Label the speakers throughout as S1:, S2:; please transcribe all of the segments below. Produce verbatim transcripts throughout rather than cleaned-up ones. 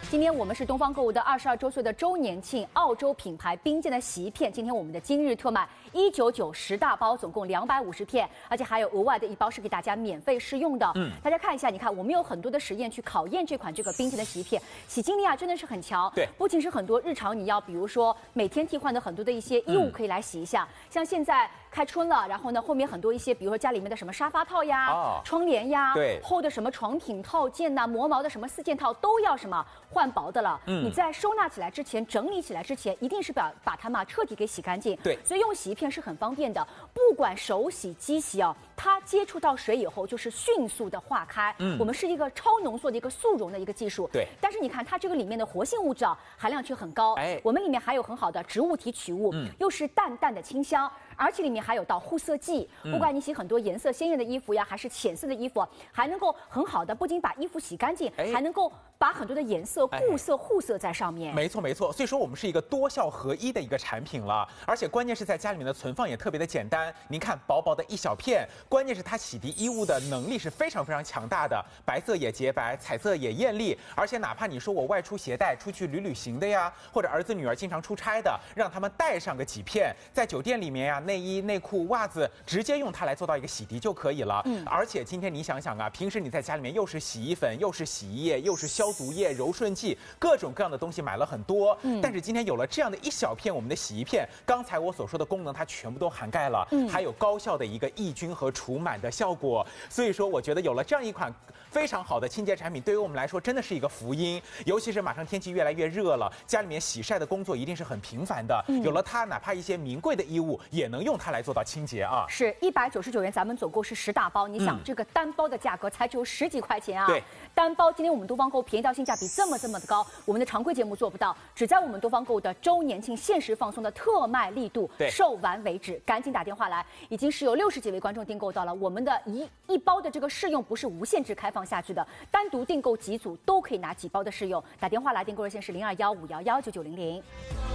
S1: 今天我们是东方购物的二十二周岁的周年庆，澳洲品牌冰剑的洗衣片，今天我们的今日特卖一九九十大包，总共两百五十片，而且还有额外的一包是给大家免费试用的。嗯，大家看一下，你看我们有很多的实验去考验这款这个冰剑的洗衣片，洗净力啊真的是很强。
S2: 对，
S1: 不仅是很多日常你要比如说每天替换的很多的一些衣物可以来洗一下，嗯、像现在开春了，然后呢后面很多一些比如说家里面的什么沙发套呀、哦、窗帘呀，
S2: 对，
S1: 厚的什么床品套件呐、磨毛的什么四件套都要什么换薄的了。嗯，你在收纳起来之前、整理起来之前，一定是把把它嘛彻底给洗干净。
S2: 对，
S1: 所以用洗衣片是很方便的，不管手洗、机洗哦，它接触到水以后就是迅速的化开。嗯，我们是一个超浓缩的一个速溶的一个技术。
S2: 对，
S1: 但是你看它这个里面的活性物质啊含量却很高。哎，我们里面还有很好的植物提取物，嗯，又是淡淡的清香。而且里面还有到护色剂，不管你洗很多颜色鲜艳的衣服呀，还是浅色的衣服，还能够很好的不仅把衣服洗干净，还能够把很多的颜色固色护色在上面。
S2: 没错没错，所以说我们是一个多效合一的一个产品了，而且关键是在家里面的存放也特别的简单。您看薄薄的一小片，关键是它洗涤衣物的能力是非常非常强大的，白色也洁白，彩色也艳丽，而且哪怕你说我外出携带出去旅旅行的呀，或者儿子女儿经常出差的，让他们带上个几片，在酒店里面呀，内衣内裤袜子直接用它来做到一个洗涤就可以了。嗯，而且今天你想想啊，平时你在家里面又是洗衣粉，又是洗衣液，又是消毒液、柔顺剂，各种各样的东西买了很多。嗯，但是今天有了这样的一小片我们的洗衣片，刚才我所说的功能它全部都涵盖了，嗯，还有高效的一个抑菌和除螨的效果。所以说，我觉得有了这样一款非常好的清洁产品，对于我们来说真的是一个福音。尤其是马上天气越来越热了，家里面洗晒的工作一定是很频繁的。嗯，有了它，哪怕一些名贵的衣物也能用它来做到清洁啊。
S1: 是一百九十九元，咱们总共是十大包，你想、嗯、这个单包的价格才只有十几块钱啊。
S2: 对，
S1: 单包今天我们东方购便宜到性价比这么这么的高，我们的常规节目做不到，只在我们东方购的周年庆限时放送的特卖力度，售完为止，赶紧打电话来，已经是有六十几位观众订购到了。我们的一一包的这个试用不是无限制开放下去的，单独订购几组都可以拿几包的试用。打电话来，订购热线是零二幺五幺幺九九零零。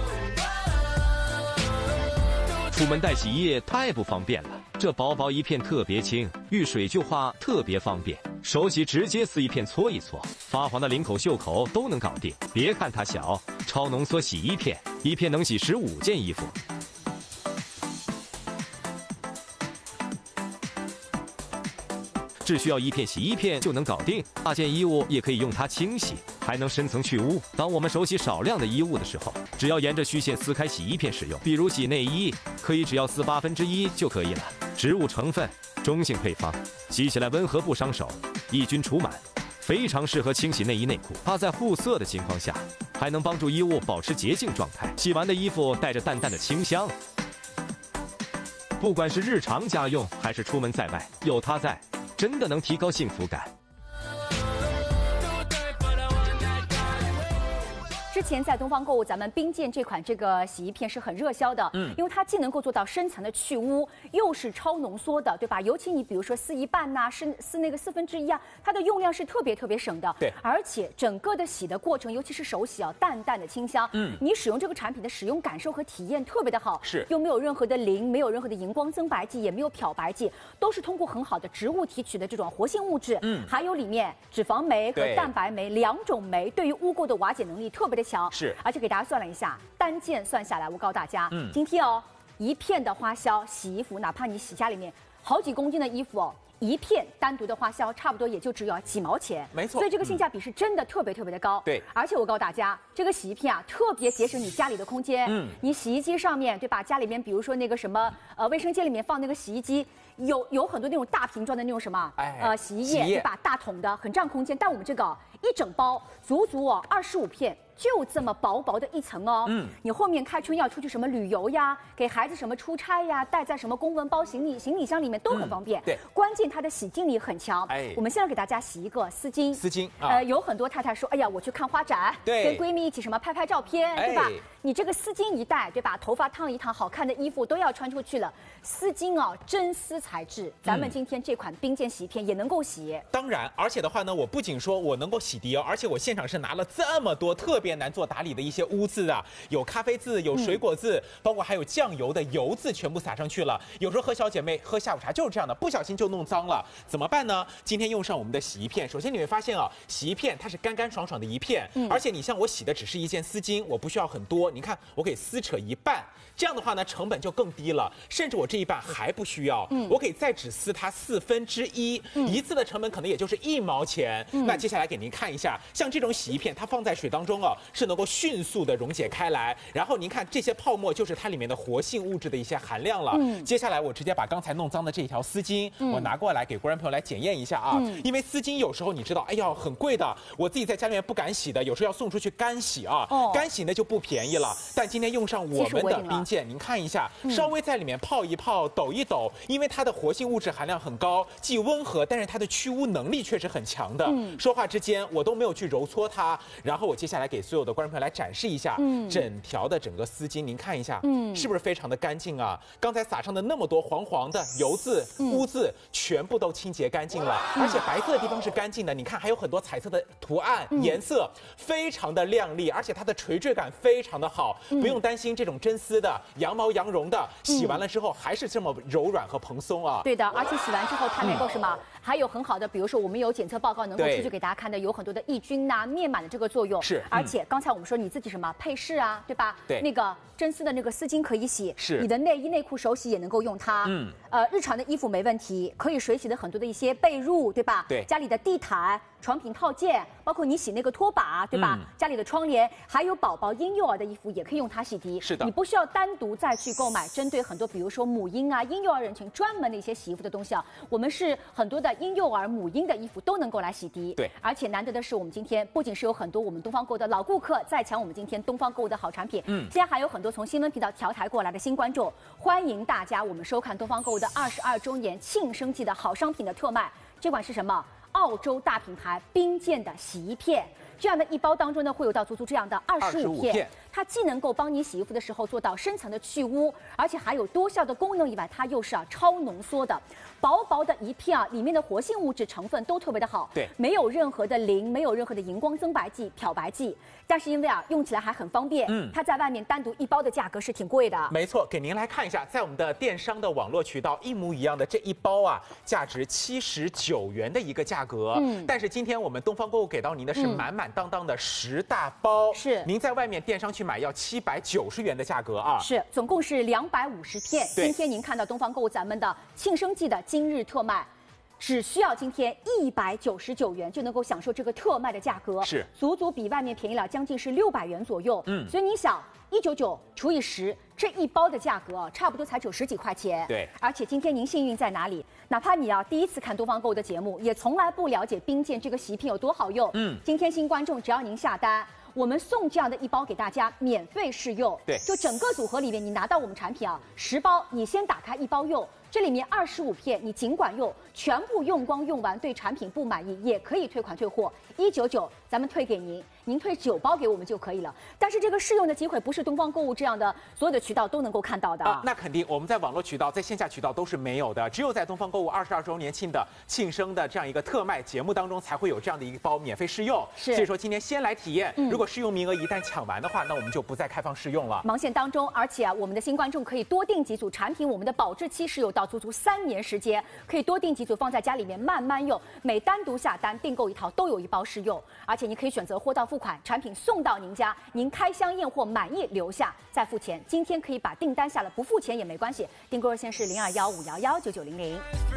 S3: 出门带洗衣液太不方便了，这薄薄一片特别轻，遇水就化特别方便，手洗直接撕一片搓一搓，发黄的领口、袖口都能搞定。别看它小，超浓缩洗衣片，一片能洗十五件衣服。只需要一片洗衣片就能搞定，大件衣物也可以用它清洗，还能深层去污。当我们手洗少量的衣物的时候，只要沿着虚线撕开洗衣片使用，比如洗内衣，可以只要撕八分之一就可以了。植物成分，中性配方，洗起来温和不伤手，抑菌除螨，非常适合清洗内衣内裤。它在护色的情况下，还能帮助衣物保持洁净状态。洗完的衣服带着淡淡的清香。不管是日常家用还是出门在外，有它在，真的能提高幸福感。
S1: 之前在东方购物，咱们冰剑这款这个洗衣片是很热销的，嗯，因为它既能够做到深层的去污，又是超浓缩的，对吧？尤其你比如说撕一半呐、啊，撕撕那个四分之一啊，它的用量是特别特别省的，
S2: 对，
S1: 而且整个的洗的过程，尤其是手洗啊，淡淡的清香，嗯，你使用这个产品的使用感受和体验特别的好，
S2: 是，
S1: 又没有任何的磷，没有任何的荧光增白剂，也没有漂白剂，都是通过很好的植物提取的这种活性物质，嗯，还有里面脂肪酶和蛋白酶两种酶，对于污垢的瓦解能力特别的强。
S2: 是，
S1: 而且给大家算了一下，单件算下来，我告诉大家，嗯，今天哦，一片的花销洗衣服，哪怕你洗家里面好几公斤的衣服哦，一片单独的花销差不多也就只有几毛钱，
S2: 没错，
S1: 所以这个性价比是真的特别特别的高。
S2: 对，
S1: 而且我告诉大家，这个洗衣片啊，特别节省你家里的空间。嗯，你洗衣机上面对吧？家里面比如说那个什么呃，卫生间里面放那个洗衣机。有有很多那种大瓶装的那种什么，哎、呃，洗衣液，对吧？大桶的，很占空间。但我们这个一整包，足足哦二十五片，就这么薄薄的一层哦。嗯，你后面开春要出去什么旅游呀，给孩子什么出差呀，带在什么公文包、行李行李箱里面都很方便。嗯、对，关键它的洗净力很强。哎，我们现在给大家洗一个丝巾。
S2: 丝巾，啊、
S1: 呃，有很多太太说，哎呀，我去看花展，
S2: 对，
S1: 跟闺蜜一起什么拍拍照片，对吧？哎、你这个丝巾一戴，对吧？头发烫一烫，好看的衣服都要穿出去了。丝巾啊，真丝材质，咱们今天这款冰剑洗衣片也能够洗。
S2: 当然，而且的话呢，我不仅说我能够洗涤哦，而且我现场是拿了这么多特别别难做打理的一些污渍啊，有咖啡渍，有水果渍，包括还有酱油的油渍，全部撒上去了。有时候和小姐妹喝下午茶就是这样的，不小心就弄脏了，怎么办呢？今天用上我们的洗衣片，首先你会发现啊，洗衣片它是干干爽爽的一片，嗯、而且你像我洗的只是一件丝巾，我不需要很多，你看我可以撕扯一半，这样的话呢成本就更低了，甚至我这一半还不需要，嗯、我可以再只撕它四分之一，嗯、一次的成本可能也就是一毛钱。嗯、那接下来给您看一下，像这种洗衣片，它放在水当中啊，是能够迅速的溶解开来，然后您看这些泡沫就是它里面的活性物质的一些含量了。嗯、接下来我直接把刚才弄脏的这条丝巾，嗯、我拿过来给观众朋友来检验一下啊，嗯、因为丝巾有时候你知道，哎呀很贵的，我自己在家里面不敢洗的，有时候要送出去干洗啊，哦、干洗呢就不便宜了。但今天用上我们的冰鉴，您看一下，嗯、稍微在里面泡一泡、抖一抖，因为它的活性物质含量很高，既温和，但是它的去污能力却是很强的。嗯、说话之间我都没有去揉搓它，然后我接下来给所有的观众朋友来展示一下，嗯、整条的整个丝巾，您看一下，嗯、是不是非常的干净啊？刚才撒上的那么多黄黄的油渍、污渍，全部都清洁干净了，嗯、而且白色的地方是干净的，你看还有很多彩色的图案，嗯、颜色非常的亮丽，而且它的垂坠感非常的好，嗯、不用担心这种真丝的、羊毛羊绒的，洗完了之后还是这么柔软和蓬松啊。
S1: 对的，而且洗完之后它能够什么？嗯、还有很好的，比如说我们有检测报告能够出去给大家看的，有很多的抑菌呐、灭螨的这个作用。
S2: 是，
S1: 而且刚才我们说你自己什么配饰啊，对吧？
S2: 对，
S1: 那个真丝的那个丝巾可以洗，
S2: 是，
S1: 你的内衣内裤手洗也能够用它。嗯，呃，日常的衣服没问题，可以水洗的很多的一些被褥，对吧？
S2: 对，
S1: 家里的地毯、床品套件，包括你洗那个拖把，对吧？嗯、家里的窗帘，还有宝宝婴幼儿的衣服也可以用它洗涤。
S2: 是的，
S1: 你不需要单独再去购买针对很多，比如说母婴啊、婴幼儿人群专门的一些洗衣服的东西啊。我们是很多的婴幼儿、母婴的衣服都能够来洗涤。
S2: 对，
S1: 而且难得的是，我们今天不仅是有很多我们东方购物的老顾客在抢我们今天东方购物的好产品，嗯，今天还有很多从新闻频道调台过来的新观众，欢迎大家我们收看东方购物的二十二周年庆生季的好商品的特卖。这款是什么？澳洲大品牌冰鉴的洗衣片，这样的一包当中呢，会有到足足这样的二十五片。它既能够帮你洗衣服的时候做到深层的去污，而且还有多效的功能以外，它又是啊超浓缩的，薄薄的一片啊，里面的活性物质成分都特别的好，
S2: 对，
S1: 没有任何的磷，没有任何的荧光增白剂、漂白剂，但是因为啊用起来还很方便，嗯，它在外面单独一包的价格是挺贵的。
S2: 没错，给您来看一下，在我们的电商的网络渠道一模一样的这一包啊，价值七十九元的一个价格，嗯，但是今天我们东方购物给到您的是满满当当的十大包，嗯、是您在外面电商去买要七百九十元的价格啊，
S1: 是，总共是两百五十片。今天您看到东方购物咱们的庆生季的今日特卖，只需要今天一百九十九元就能够享受这个特卖的价格，
S2: 是
S1: 足足比外面便宜了将近是六百元左右。嗯，所以你想一九九除以十，这一包的价格差不多才九十几块钱。
S2: 对，
S1: 而且今天您幸运在哪里？哪怕你啊第一次看东方购物的节目，也从来不了解冰鉴这个洗衣片有多好用。嗯，今天新观众只要您下单，我们送这样的一包给大家，免费试用。
S2: 对，
S1: 就整个组合里面，你拿到我们产品啊，十包，你先打开一包用。这里面二十五片，你尽管用，全部用光用完，对产品不满意也可以退款退货，一九九咱们退给您，您退九包给我们就可以了。但是这个试用的机会不是东方购物这样的所有的渠道都能够看到的
S2: 啊。那肯定，我们在网络渠道、在线下渠道都是没有的，只有在东方购物二十二周年庆的庆生的这样一个特卖节目当中才会有这样的一包免费试用。
S1: 是，
S2: 所以说今天先来体验，嗯、如果试用名额一旦抢完的话，那我们就不再开放试用了。
S1: 忙线当中，而且啊，我们的新观众可以多订几组产品，我们的保质期是有到足足三年。时间可以多订几组放在家里面慢慢用，每单独下单订购一套都有一包试用，而且你可以选择货到付款，产品送到您家，您开箱验货满意留下再付钱。今天可以把订单下了，不付钱也没关系。订购热线是零二幺五幺幺九九零零。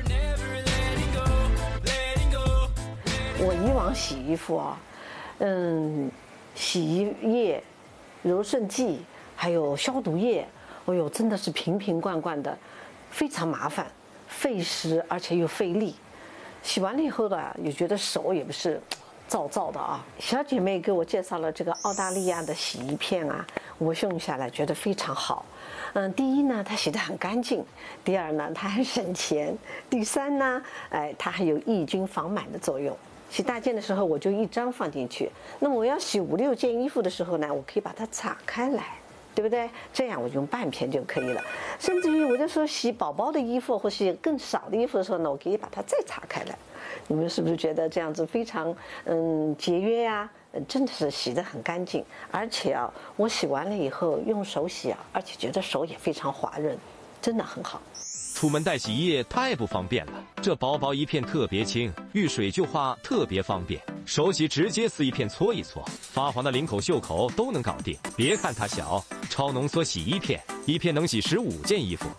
S4: 我以往洗衣服啊，嗯，洗衣液、柔顺剂还有消毒液，哎呦，真的是瓶瓶罐罐的。非常麻烦，费时而且又费力。洗完了以后呢，也觉得手也不是燥燥的啊。小姐妹给我介绍了这个澳大利亚的洗衣片啊，我用下来觉得非常好。嗯，第一呢，它洗得很干净；第二呢，它很省钱；第三呢，哎，它还有抑菌防螨的作用。洗大件的时候，我就一张放进去。那么我要洗五六件衣服的时候呢，我可以把它岔开来。对不对？这样我用半片就可以了。甚至于我就说洗宝宝的衣服或是更少的衣服的时候呢，我可以把它再岔开来。你们是不是觉得这样子非常嗯节约呀、啊？ 真的是洗得很干净，而且啊，我洗完了以后用手洗啊，而且觉得手也非常滑润，真的很好。
S3: 出门带洗衣液太不方便了，这薄薄一片特别轻，遇水就化，特别方便。手洗直接撕一片搓一搓，发黄的领口、袖口都能搞定。别看它小，超浓缩洗衣片，一片能洗十五件衣服。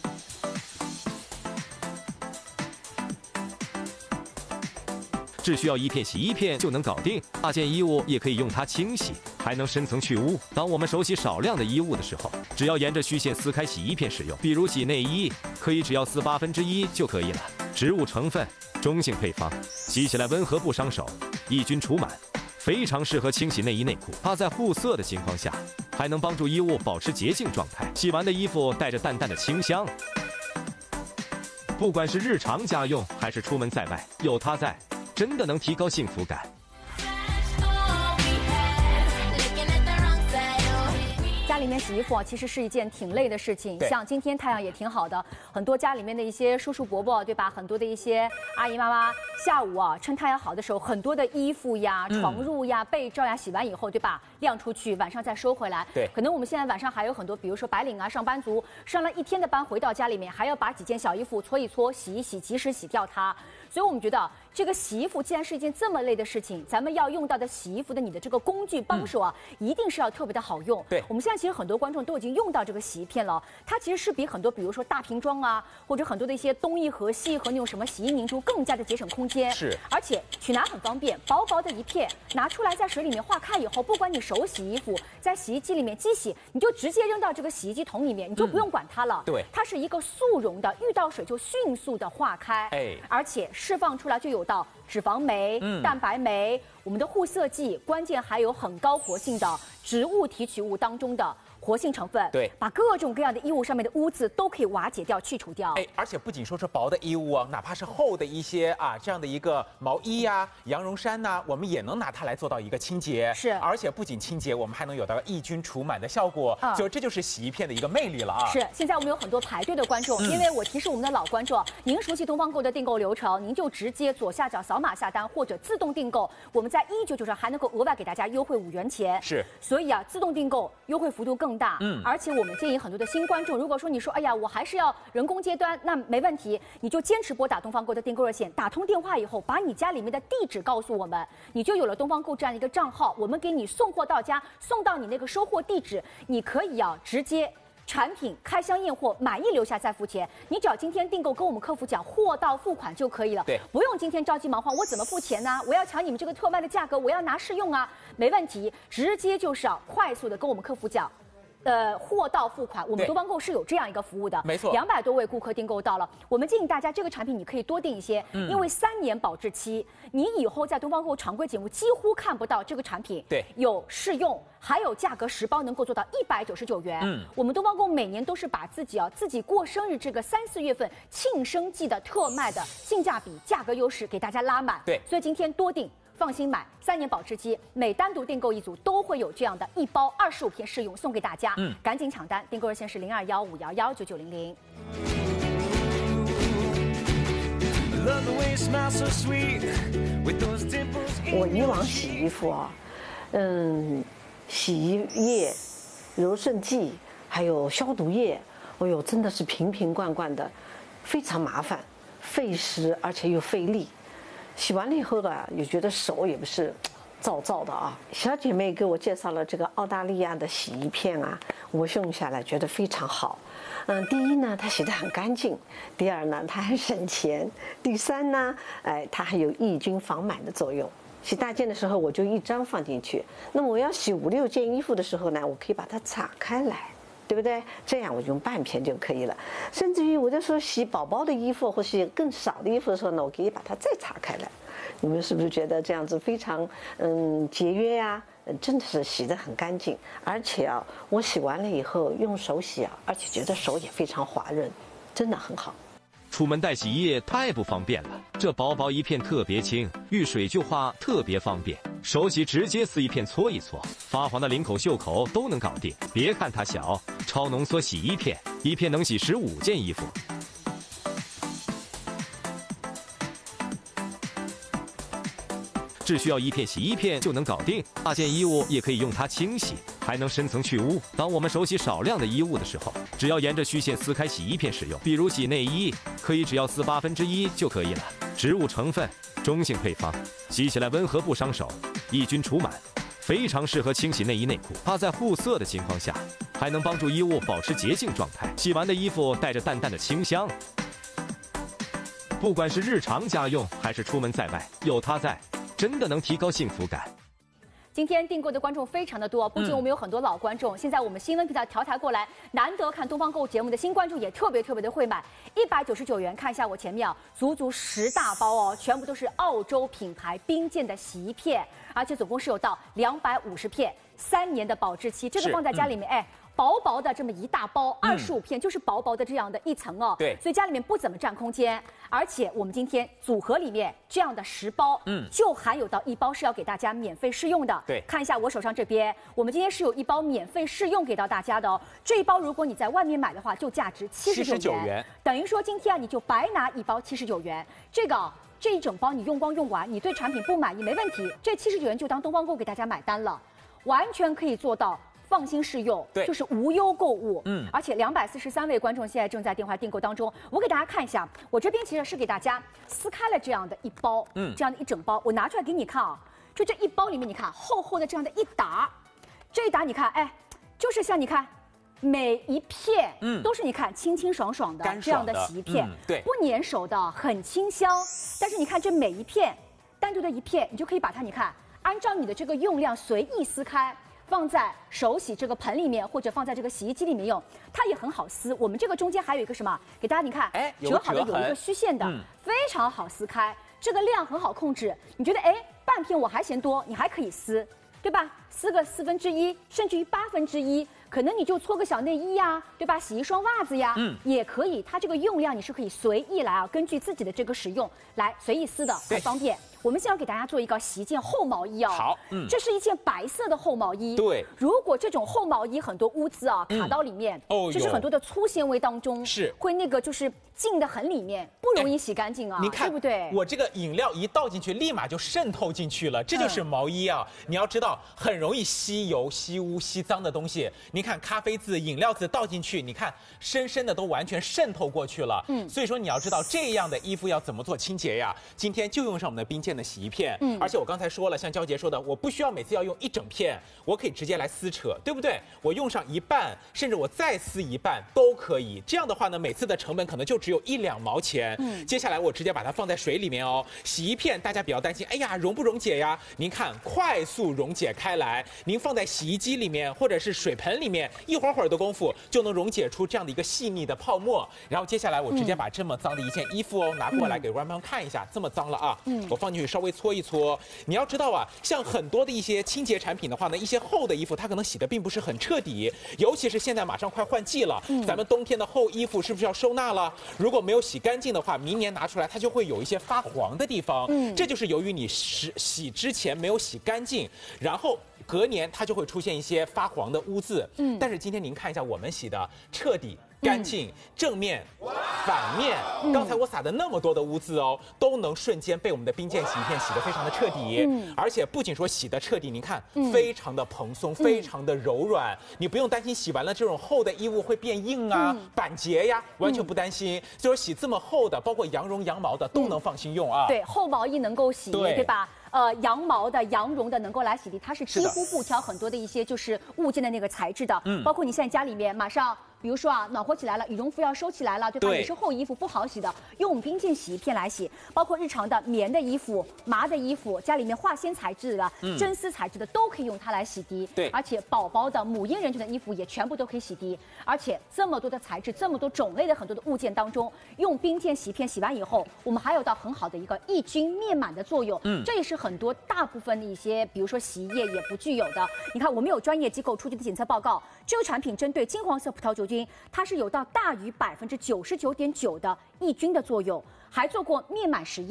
S3: 只需要一片洗衣片就能搞定，大件衣物也可以用它清洗，还能深层去污。当我们手洗少量的衣物的时候，只要沿着虚线撕开洗衣片使用，比如洗内衣，可以只要撕八分之一就可以了。植物成分，中性配方，洗起来温和不伤手，抑菌除螨，非常适合清洗内衣内裤。它在护色的情况下，还能帮助衣物保持洁净状态。洗完的衣服带着淡淡的清香。不管是日常家用还是出门在外，有它在，真的能提高幸福感。
S1: 家里面洗衣服啊，其实是一件挺累的事情。像今天太阳也挺好的，很多家里面的一些叔叔伯伯，对吧？很多的一些阿姨妈妈，下午啊，趁太阳好的时候，很多的衣服呀、床褥呀、被罩呀，洗完以后，对吧？晾出去，晚上再收回来。
S2: 对，
S1: 可能我们现在晚上还有很多，比如说白领啊、上班族，上了一天的班，回到家里面还要把几件小衣服搓一搓、洗一洗，及时洗掉它。所以我们觉得这个洗衣服既然是一件这么累的事情，咱们要用到的洗衣服的你的这个工具帮手啊，嗯、一定是要特别的好用。
S2: 对，
S1: 我们现在其实很多观众都已经用到这个洗衣片了，它其实是比很多比如说大瓶装啊，或者很多的一些东一盒西一盒那种什么洗衣凝珠更加的节省空间。
S2: 是，
S1: 而且取拿很方便，薄薄的一片，拿出来在水里面化开以后，不管你手洗衣服，在洗衣机里面机洗，你就直接扔到这个洗衣机桶里面，你就不用管它了。
S2: 嗯、对，
S1: 它是一个速溶的，遇到水就迅速的化开。哎，而且释放出来就有到脂肪酶、嗯、蛋白酶，我们的护色剂，关键还有很高活性的植物提取物当中的活性成分，
S2: 对，
S1: 把各种各样的衣物上面的污渍都可以瓦解掉、去除掉。
S2: 哎，而且不仅说是薄的衣物啊，哪怕是厚的一些啊这样的一个毛衣呀、啊、羊绒衫呐、啊，我们也能拿它来做到一个清洁。
S1: 是，
S2: 而且不仅清洁，我们还能有到抑菌除螨的效果。嗯，就这就是洗衣片的一个魅力了啊。
S1: 是，现在我们有很多排队的观众，嗯、因为我提示我们的老观众，您熟悉东方购的订购流程，您就直接左下角扫码下单或者自动订购，我们在一九九上还能够额外给大家优惠五元钱。
S2: 是，
S1: 所以啊，自动订购优惠幅度更大。嗯，而且我们建议很多的新观众，如果说你说，哎呀，我还是要人工接单，那没问题，你就坚持拨打东方购的订购热线，打通电话以后，把你家里面的地址告诉我们，你就有了东方购这样的一个账号，我们给你送货到家，送到你那个收货地址，你可以啊直接产品开箱验货，满意留下再付钱。你只要今天订购跟我们客服讲货到付款就可以了，
S2: 对，
S1: 不用今天着急忙慌，我怎么付钱呢？我要抢你们这个特卖的价格，我要拿试用啊，没问题，直接就是要快速的跟我们客服讲。呃，货到付款，我们东方购是有这样一个服务的，
S2: 没错，
S1: 两百多位顾客订购到了。我们建议大家这个产品你可以多订一些，嗯、因为三年保质期，你以后在东方购常规节目几乎看不到这个产品。
S2: 对，
S1: 有试用，还有价格十包能够做到一百九十九元。嗯，我们东方购每年都是把自己啊自己过生日这个三四月份庆生季的特卖的性价比、价格优势给大家拉满。
S2: 对，
S1: 所以今天多订。放心买，三年保质期，每单独订购一组都会有这样的一包二十五片试用送给大家。嗯，赶紧抢单，订购热线是零二幺五幺幺九九零零。
S4: 我以往洗衣服啊，嗯，洗衣液、柔顺剂还有消毒液，哎呦，真的是瓶瓶罐罐的，非常麻烦，费时而且又费力。洗完了以后呢，也觉得手也不是燥燥的啊。小姐妹给我介绍了这个澳大利亚的洗衣片啊，我用下来觉得非常好。嗯，第一呢，它洗得很干净；第二呢，它很省钱；第三呢，哎，它还有抑菌防螨的作用。洗大件的时候，我就一张放进去。那么我要洗五六件衣服的时候呢，我可以把它岔开来。对不对？这样我用半片就可以了。甚至于我就说洗宝宝的衣服或洗更少的衣服的时候呢，我可以把它再岔开来。你们是不是觉得这样子非常嗯节约呀、啊？真的是洗得很干净，而且啊，我洗完了以后用手洗啊，而且觉得手也非常滑润，真的很好。
S3: 出门带洗衣液太不方便了，这薄薄一片特别轻，遇水就化，特别方便。手洗直接撕一片搓一搓，发黄的领口、袖口都能搞定。别看它小，超浓缩洗衣片，一片能洗十五件衣服。 只需要一片洗衣片就能搞定。大件衣物也可以用它清洗，还能深层去污。当我们手洗少量的衣物的时候，只要沿着虚线撕开洗衣片使用，比如洗内衣，可以只要撕八分之一就可以了。植物成分，中性配方，洗起来温和不伤手，抑菌除螨，非常适合清洗内衣内裤。它在护色的情况下，还能帮助衣物保持洁净状态。洗完的衣服带着淡淡的清香。不管是日常家用还是出门在外，有它在，真的能提高幸福感。
S1: 今天订购的观众非常的多，不仅我们有很多老观众，嗯、现在我们新闻频道调台过来，难得看东方购物节目的新观众也特别特别的会买，一百九十九元，看一下我前面啊，足足十大包哦，全部都是澳洲品牌冰剑的洗衣片，而且总共是有到两百五十片，三年的保质期，这个放在家里面，嗯、哎。薄薄的这么一大包，二十五片，就是薄薄的这样的一层哦。
S2: 对，
S1: 所以家里面不怎么占空间。而且我们今天组合里面这样的十包，嗯，就含有到一包是要给大家免费试用的。
S2: 对，
S1: 看一下我手上这边，我们今天是有一包免费试用给到大家的哦。这一包如果你在外面买的话，就价值七十九元，等于说今天啊你就白拿一包七十九元。这个、哦。这一整包你用光用完，你对产品不满意没问题，这七十九元就当东方购给大家买单了，完全可以做到。放心试用，
S2: 对，
S1: 就是无忧购物，嗯，而且两百四十三位观众现在正在电话订购当中。我给大家看一下，我这边其实是给大家撕开了这样的一包，嗯，这样的一整包，我拿出来给你看啊，就这一包里面，你看厚厚的这样的一沓，这一沓你看，哎，就是像你看，每一片，嗯，都是你看清清爽爽的这样的洗衣片，
S2: 嗯、对，
S1: 不粘手的，很清香。但是你看这每一片，单独的一片，你就可以把它，你看，按照你的这个用量随意撕开。放在手洗这个盆里面，或者放在这个洗衣机里面用，它也很好撕。我们这个中间还有一个什么？给大家你看，哎，折好的有一个虚线的，嗯、非常好撕开。这个量很好控制。你觉得哎，半片我还嫌多，你还可以撕，对吧？撕个四分之一，甚至于八分之一，可能你就搓个小内衣呀，对吧？洗一双袜子呀，嗯，也可以。它这个用量你是可以随意来啊，根据自己的这个使用来随意撕的，很方便。我们现在要给大家做一个洗衣件厚毛衣哦，
S2: 好，嗯，
S1: 这是一件白色的厚毛衣。
S2: 对，
S1: 如果这种厚毛衣很多污渍啊卡到里面，哦，就是很多的粗纤维当中，
S2: 是
S1: 会那个就是进得很里面，不容易洗干净啊。
S2: 你看，
S1: 对不对？
S2: 我这个饮料一倒进去，立马就渗透进去了，这就是毛衣啊。你要知道，很容易吸油、吸污、吸脏的东西。你看咖啡渍、饮料渍倒进去，你看深深的都完全渗透过去了。嗯，所以说你要知道这样的衣服要怎么做清洁呀？今天就用上我们的冰剑的洗衣片。嗯。而且我刚才说了，像娇杰说的，我不需要每次要用一整片，我可以直接来撕扯，对不对？我用上一半，甚至我再撕一半都可以。这样的话呢，每次的成本可能就只有一两毛钱。嗯，接下来我直接把它放在水里面哦。洗衣片大家不要担心，哎呀，溶不溶解呀？您看，快速溶解开来，您放在洗衣机里面或者是水盆里面，一会儿会儿的功夫就能溶解出这样的一个细腻的泡沫。然后接下来我直接把这么脏的一件衣服哦拿过来给观众看一下，这么脏了啊，嗯，我放进去稍微搓一搓。你要知道啊，像很多的一些清洁产品的话呢，一些厚的衣服它可能洗的并不是很彻底，尤其是现在马上快换季了，嗯、咱们冬天的厚衣服是不是要收纳了？如果没有洗干净的话，明年拿出来它就会有一些发黄的地方，嗯，这就是由于你洗洗之前没有洗干净，然后隔年它就会出现一些发黄的污渍，嗯，但是今天您看一下我们洗的彻底。干净，嗯、正面、反面，嗯、刚才我撒的那么多的污渍哦，都能瞬间被我们的冰剑洗衣片洗得非常的彻底，嗯、而且不仅说洗得彻底，您看，嗯、非常的蓬松，非常的柔软，嗯、你不用担心洗完了这种厚的衣物会变硬啊、嗯、板结呀，完全不担心。所以说洗这么厚的，包括羊绒、羊毛的都能放心用啊。
S1: 对，厚毛衣能够洗，对, 对吧？呃，羊毛的、羊绒的能够来洗涤，它是几乎不挑很多的一些就是物件的那个材质的，嗯，包括你现在家里面马上。比如说啊，暖和起来了，羽绒服要收起来了，对吧？对，也是厚衣服不好洗的，用我们冰剑洗衣片来洗。包括日常的棉的衣服、麻的衣服，家里面化纤材质的、嗯、真丝材质的，都可以用它来洗涤。
S2: 对，
S1: 而且宝宝的、母婴人群的衣服也全部都可以洗涤。而且这么多的材质、这么多种类的很多的物件当中，用冰剑洗衣片洗完以后，我们还有到很好的一个抑菌灭螨的作用。嗯，这也是很多大部分的一些，比如说洗衣液也不具有的。你看，我们有专业机构出具的检测报告，这个产品针对金黄色葡萄球菌，它是有到大于百分之九十九点九的抑菌的作用，还做过灭螨实验，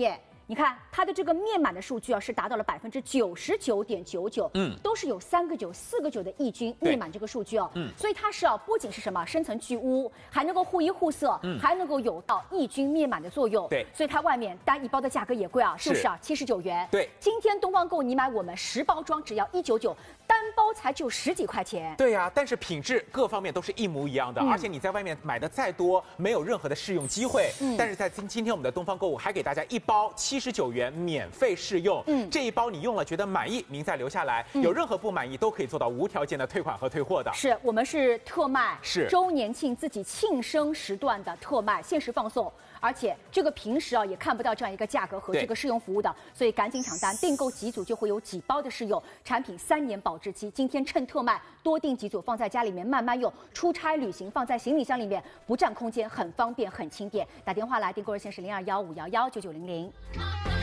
S1: 你看它的这个面满的数据啊，是达到了百分之九十九点九九，嗯，都是有三个九、四个九的抑菌面满这个数据哦，嗯，所以它是啊，不仅是什么深层去污，还能够护衣护色，嗯，还能够有到抑菌面满的作用，
S2: 对，
S1: 所以它外面单一包的价格也贵啊，是不是啊？七十九元，
S2: 对，
S1: 今天东方购你买我们十包装只要一九九，单包才就十几块钱，
S2: 对呀、啊，但是品质各方面都是一模一样的，嗯、而且你在外面买的再多，没有任何的试用机会，嗯，但是在今今天我们的东方购物还给大家一包七十九元免费试用，嗯，这一包你用了觉得满意，您再留下来，嗯、有任何不满意都可以做到无条件的退款和退货的。
S1: 是我们是特卖，
S2: 是
S1: 周年庆自己庆生时段的特卖，限时放送。而且这个平时啊也看不到这样一个价格和这个试用服务的，所以赶紧抢单，订购几组就会有几包的试用，产品三年保质期。今天趁特卖多订几组，放在家里面慢慢用，出差旅行放在行李箱里面不占空间，很方便很轻便。打电话来订购热线是零二幺五幺幺九九零零。